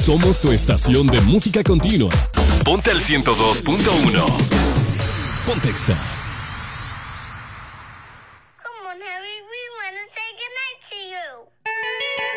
Somos tu estación de música continua. Ponte al 102.1. Pontexa. Come on, Harry, we